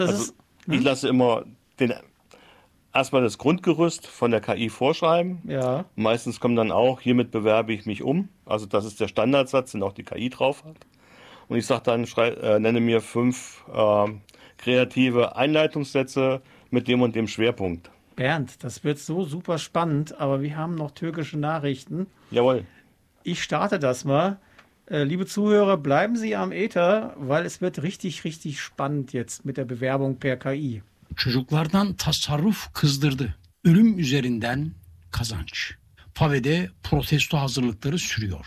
Also ich lasse immer erstmal das Grundgerüst von der KI vorschreiben. Ja. Meistens kommt dann auch, hiermit bewerbe ich mich um. Also das ist der Standardsatz, den auch die KI drauf hat. Und ich sage dann, nenne mir 5 kreative Einleitungssätze mit dem und dem Schwerpunkt. Bernd, das wird so super spannend, aber wir haben noch türkische Nachrichten. Jawohl. Ich starte das mal. Liebe Zuhörer, bleiben Sie am Ether, weil es wird richtig, richtig spannend jetzt mit der Bewerbung per KI. Çocuklardan tasarruf kızdırdı. Ölüm üzerinden kazanç. FAVE'de protesto hazırlıkları sürüyor.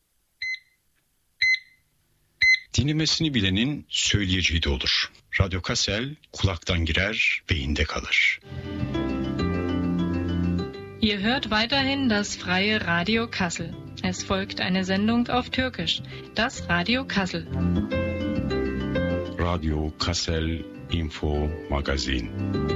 Dinlemesini bilenin söyleyeceği de olur. Radyo Kassel kulaktan girer, beyinde kalır. Ihr hört weiterhin das freie Radio Kassel. Es folgt eine Sendung auf Türkisch, das Radio Kassel. Radyo Kassel Info Magazin.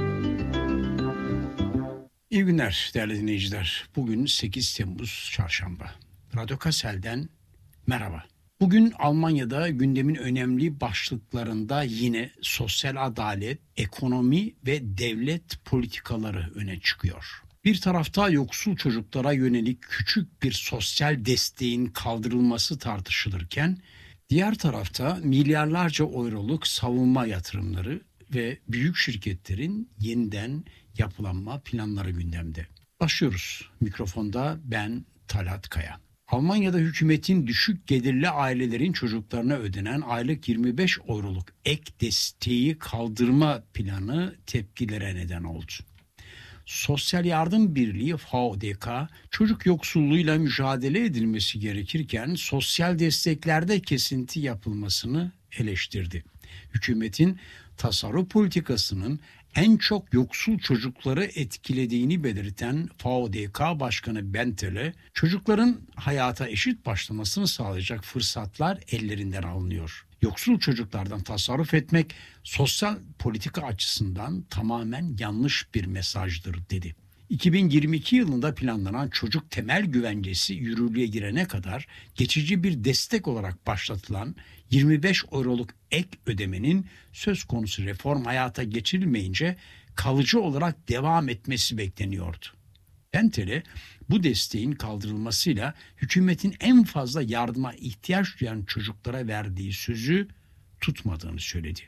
İyi günler değerli dinleyiciler. Bugün 8 Temmuz Çarşamba. Radyo Kassel'den merhaba. Bugün Almanya'da gündemin önemli başlıklarında yine sosyal adalet, ekonomi ve devlet politikaları öne çıkıyor. Bir tarafta yoksul çocuklara yönelik küçük bir sosyal desteğin kaldırılması tartışılırken, diğer tarafta milyarlarca euroluk savunma yatırımları ve büyük şirketlerin yeniden yapılanma planları gündemde. Başlıyoruz. Mikrofonda ben Talat Kaya. Almanya'da hükümetin düşük gelirli ailelerin çocuklarına ödenen aylık 25 euroluk ek desteği kaldırma planı tepkilere neden oldu. Sosyal Yardım Birliği VDK, çocuk yoksulluğuyla mücadele edilmesi gerekirken sosyal desteklerde kesinti yapılmasını eleştirdi. Hükümetin tasarruf politikasının en çok yoksul çocukları etkilediğini belirten VDK Başkanı Bentele, çocukların hayata eşit başlamasını sağlayacak fırsatlar ellerinden alınıyor. Yoksul çocuklardan tasarruf etmek sosyal politika açısından tamamen yanlış bir mesajdır dedi. 2022 yılında planlanan çocuk temel güvencesi yürürlüğe girene kadar geçici bir destek olarak başlatılan 25 euroluk ek ödemenin söz konusu reform hayata geçirilmeyince kalıcı olarak devam etmesi bekleniyordu. Bentele bu desteğin kaldırılmasıyla hükümetin en fazla yardıma ihtiyaç duyan çocuklara verdiği sözü tutmadığını söyledi.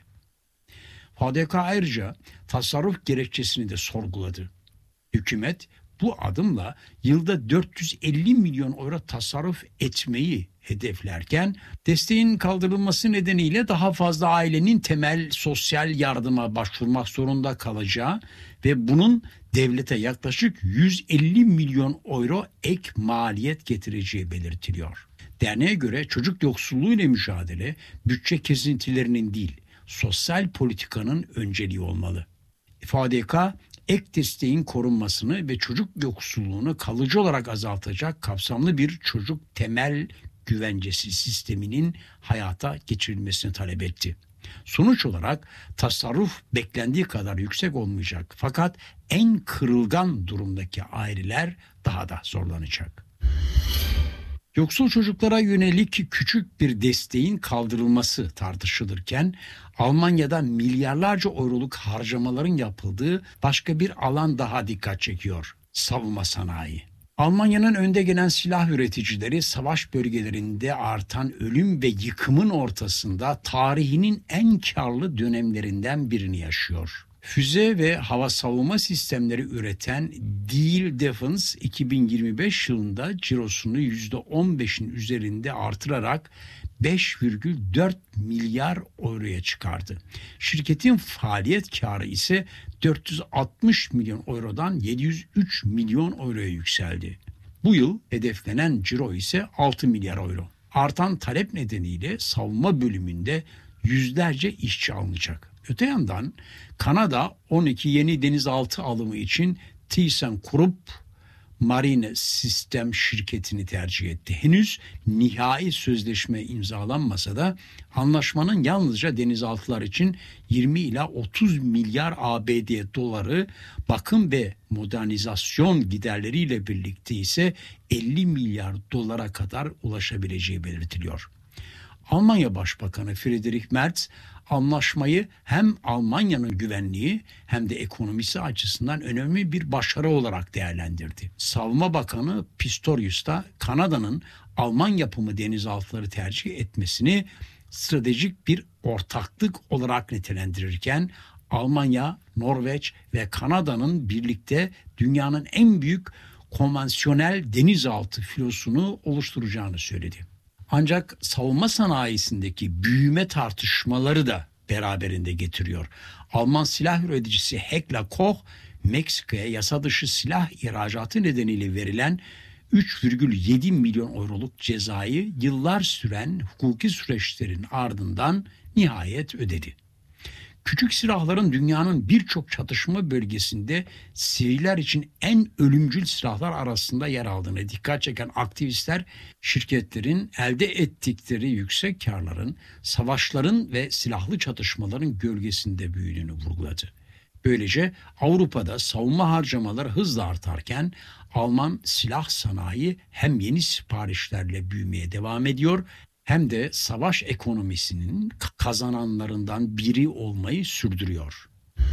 VDK ayrıca tasarruf gerekçesini de sorguladı. Hükümet bu adımla yılda 450 milyon euro tasarruf etmeyi hedeflerken desteğin kaldırılması nedeniyle daha fazla ailenin temel sosyal yardıma başvurmak zorunda kalacağı ve bunun devlete yaklaşık 150 milyon euro ek maliyet getireceği belirtiliyor. Derneğe göre çocuk yoksulluğuyla mücadele bütçe kesintilerinin değil, sosyal politikanın önceliği olmalı. VDK, ek desteğin korunmasını ve çocuk yoksulluğunu kalıcı olarak azaltacak kapsamlı bir çocuk temel güvencesi sisteminin hayata geçirilmesini talep etti. Sonuç olarak tasarruf beklendiği kadar yüksek olmayacak, fakat en kırılgan durumdaki aileler daha da zorlanacak. Yoksul çocuklara yönelik küçük bir desteğin kaldırılması tartışılırken Almanya'da milyarlarca euroluk harcamaların yapıldığı başka bir alan daha dikkat çekiyor: savunma sanayi. Almanya'nın önde gelen silah üreticileri savaş bölgelerinde artan ölüm ve yıkımın ortasında tarihinin en karlı dönemlerinden birini yaşıyor. Füze ve hava savunma sistemleri üreten Diehl Defense 2025 yılında cirosunu %15'in üzerinde artırarak 5,4 milyar euroya çıkardı. Şirketin faaliyet karı ise 460 milyon eurodan 703 milyon euroya yükseldi. Bu yıl hedeflenen ciro ise 6 milyar euro. Artan talep nedeniyle savunma bölümünde yüzlerce işçi alınacak. Öte yandan Kanada 12 yeni denizaltı alımı için ThyssenKrupp Marine Sistem şirketini tercih etti. Henüz nihai sözleşme imzalanmasa da anlaşmanın yalnızca denizaltılar için 20 ila 30 milyar ABD doları, bakım ve modernizasyon giderleriyle birlikte ise 50 milyar dolara kadar ulaşabileceği belirtiliyor. Almanya Başbakanı Friedrich Merz anlaşmayı hem Almanya'nın güvenliği hem de ekonomisi açısından önemli bir başarı olarak değerlendirdi. Savunma Bakanı Pistorius da Kanada'nın Alman yapımı denizaltıları tercih etmesini stratejik bir ortaklık olarak nitelendirirken Almanya, Norveç ve Kanada'nın birlikte dünyanın en büyük konvansiyonel denizaltı filosunu oluşturacağını söyledi. Ancak savunma sanayisindeki büyüme tartışmaları da beraberinde getiriyor. Alman silah üreticisi Heckler Koch, Meksika'ya yasa dışı silah ihracatı nedeniyle verilen 3,7 milyon euroluk cezayı yıllar süren hukuki süreçlerin ardından nihayet ödedi. Küçük silahların dünyanın birçok çatışma bölgesinde siviller için en ölümcül silahlar arasında yer aldığını dikkat çeken aktivistler, şirketlerin elde ettikleri yüksek karların, savaşların ve silahlı çatışmaların gölgesinde büyüdüğünü vurguladı. Böylece Avrupa'da savunma harcamaları hızla artarken Alman silah sanayi hem yeni siparişlerle büyümeye devam ediyor hem de savaş ekonomisinin kazananlarından biri olmayı sürdürüyor.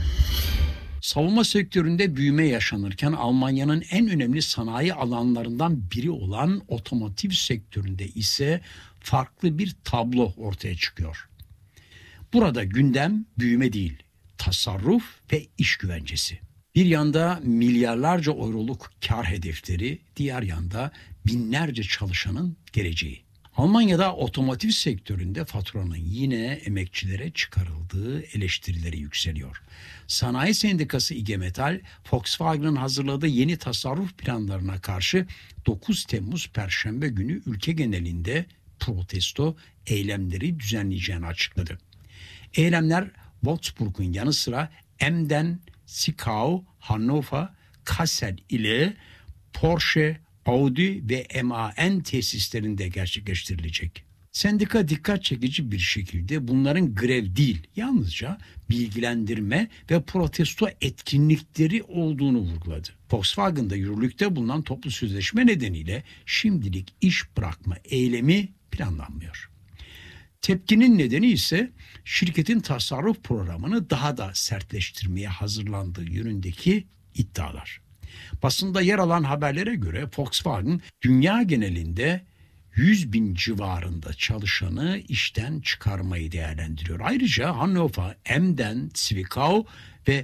Savunma sektöründe büyüme yaşanırken Almanya'nın en önemli sanayi alanlarından biri olan otomotiv sektöründe ise farklı bir tablo ortaya çıkıyor. Burada gündem büyüme değil, tasarruf ve iş güvencesi. Bir yanda milyarlarca euroluk kar hedefleri, diğer yanda binlerce çalışanın geleceği. Almanya'da otomotiv sektöründe faturanın yine emekçilere çıkarıldığı eleştirileri yükseliyor. Sanayi Sendikası IG Metall, Volkswagen'ın hazırladığı yeni tasarruf planlarına karşı 9 Temmuz Perşembe günü ülke genelinde protesto eylemleri düzenleyeceğini açıkladı. Eylemler Wolfsburg'un yanı sıra Emden, Zwickau, Hannover, Kassel ile Porsche, Audi ve MAN tesislerinde gerçekleştirilecek. Sendika dikkat çekici bir şekilde bunların grev değil, yalnızca bilgilendirme ve protesto etkinlikleri olduğunu vurguladı. Volkswagen'da yürürlükte bulunan toplu sözleşme nedeniyle şimdilik iş bırakma eylemi planlanmıyor. Tepkinin nedeni ise şirketin tasarruf programını daha da sertleştirmeye hazırlandığı yönündeki iddialar. Basında yer alan haberlere göre Volkswagen dünya genelinde 100.000 civarında çalışanı işten çıkarmayı değerlendiriyor. Ayrıca Hannover, Emden, Zwickau ve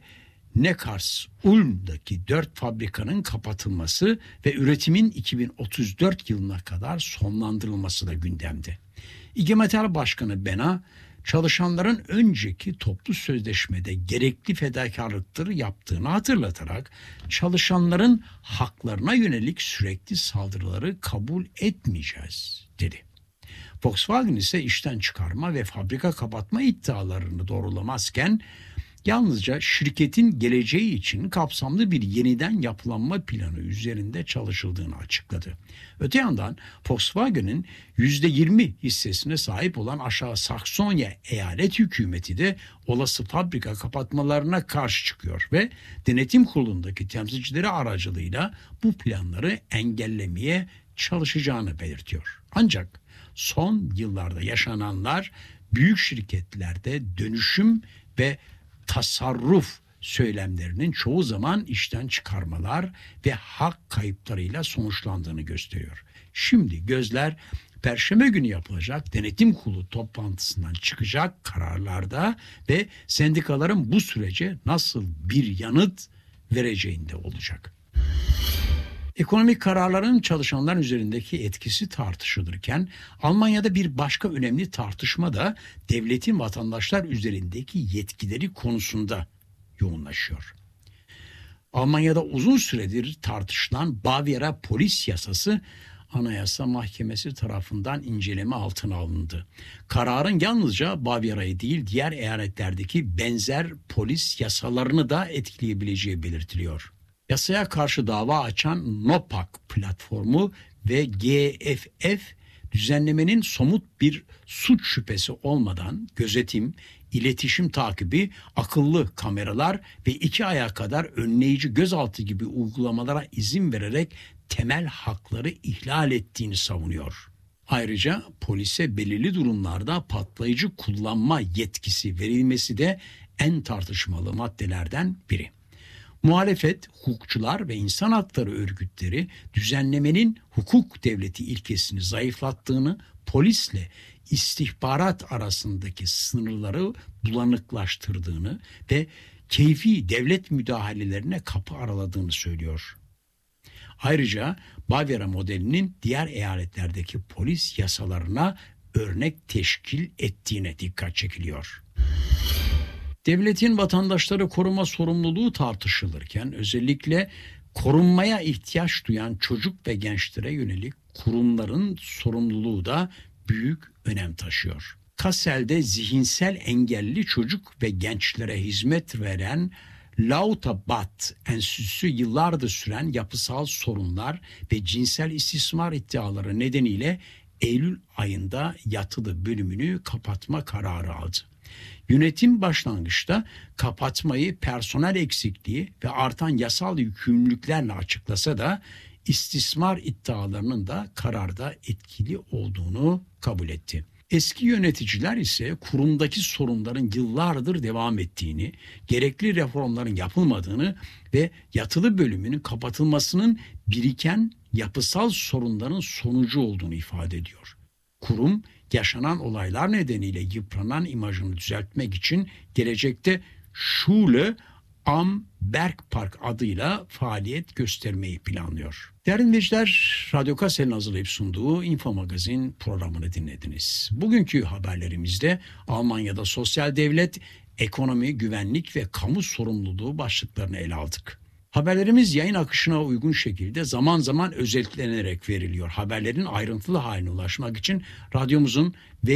Neckarsulm'daki 4 fabrikanın kapatılması ve üretimin 2034 yılına kadar sonlandırılması da gündemde. IG Metall Başkanı Bena, çalışanların önceki toplu sözleşmede gerekli fedakarlıkları yaptığını hatırlatarak çalışanların haklarına yönelik sürekli saldırıları kabul etmeyeceğiz dedi. Volkswagen ise işten çıkarma ve fabrika kapatma iddialarını doğrulamazken yalnızca şirketin geleceği için kapsamlı bir yeniden yapılanma planı üzerinde çalışıldığını açıkladı. Öte yandan Volkswagen'in %20 hissesine sahip olan Aşağı Saksonya eyalet hükümeti de olası fabrika kapatmalarına karşı çıkıyor ve denetim kurulundaki temsilcileri aracılığıyla bu planları engellemeye çalışacağını belirtiyor. Ancak son yıllarda yaşananlar büyük şirketlerde dönüşüm ve tasarruf söylemlerinin çoğu zaman işten çıkarmalar ve hak kayıplarıyla sonuçlandığını gösteriyor. Şimdi gözler Perşembe günü yapılacak denetim kurulu toplantısından çıkacak kararlarda ve sendikaların bu sürece nasıl bir yanıt vereceğinde olacak. Ekonomik kararların çalışanlar üzerindeki etkisi tartışılırken Almanya'da bir başka önemli tartışma da devletin vatandaşlar üzerindeki yetkileri konusunda yoğunlaşıyor. Almanya'da uzun süredir tartışılan Bavyera polis yasası Anayasa Mahkemesi tarafından inceleme altına alındı. Kararın yalnızca Bavyera'yı değil diğer eyaletlerdeki benzer polis yasalarını da etkileyebileceği belirtiliyor. Yasaya karşı dava açan NOPAK platformu ve GFF düzenlemenin somut bir suç şüphesi olmadan gözetim, iletişim takibi, akıllı kameralar ve 2 aya kadar önleyici gözaltı gibi uygulamalara izin vererek temel hakları ihlal ettiğini savunuyor. Ayrıca polise belirli durumlarda patlayıcı kullanma yetkisi verilmesi de en tartışmalı maddelerden biri. Muhalefet, hukukçular ve insan hakları örgütleri düzenlemenin hukuk devleti ilkesini zayıflattığını, polisle istihbarat arasındaki sınırları bulanıklaştırdığını ve keyfi devlet müdahalelerine kapı araladığını söylüyor. Ayrıca Bavyera modelinin diğer eyaletlerdeki polis yasalarına örnek teşkil ettiğine dikkat çekiliyor. Devletin vatandaşları koruma sorumluluğu tartışılırken özellikle korunmaya ihtiyaç duyan çocuk ve gençlere yönelik kurumların sorumluluğu da büyük önem taşıyor. Kassel'de zihinsel engelli çocuk ve gençlere hizmet veren Lautabat Enstitüsü yıllardır süren yapısal sorunlar ve cinsel istismar iddiaları nedeniyle Eylül ayında yatılı bölümünü kapatma kararı aldı. Yönetim başlangıçta kapatmayı personel eksikliği ve artan yasal yükümlülüklerle açıklasa da istismar iddialarının da kararda etkili olduğunu kabul etti. Eski yöneticiler ise kurumdaki sorunların yıllardır devam ettiğini, gerekli reformların yapılmadığını ve yatılı bölümünün kapatılmasının biriken yapısal sorunların sonucu olduğunu ifade ediyor. Kurum, yaşanan olaylar nedeniyle yıpranan imajını düzeltmek için gelecekte Schule am Bergpark adıyla faaliyet göstermeyi planlıyor. Değerli dinleyiciler, Radyo Kassel'in hazırlayıp sunduğu Info Magazin programını dinlediniz. Bugünkü haberlerimizde Almanya'da sosyal devlet, ekonomi, güvenlik ve kamu sorumluluğu başlıklarını ele aldık. Haberlerimiz yayın akışına uygun şekilde zaman zaman özetlenerek veriliyor. Haberlerin ayrıntılı haline ulaşmak için radyomuzun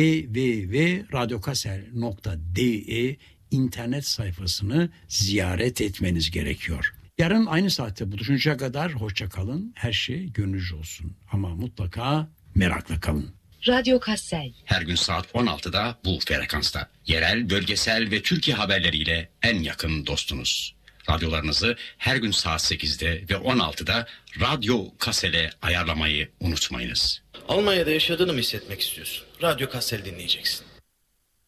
www.radyokassel.de internet sayfasını ziyaret etmeniz gerekiyor. Yarın aynı saatte buluşuncaya kadar hoşça kalın. Her şey gönlünüzce olsun. Ama mutlaka merakla kalın. Radyo Kassel. Her gün saat 16'da bu frekansta. Yerel, bölgesel ve Türkiye haberleriyle en yakın dostunuz. Radyolarınızı her gün saat 8'de ve 16'da Radyo Kassel'e ayarlamayı unutmayınız. Almanya'da yaşadığını mı hissetmek istiyorsun? Radyo Kassel dinleyeceksin.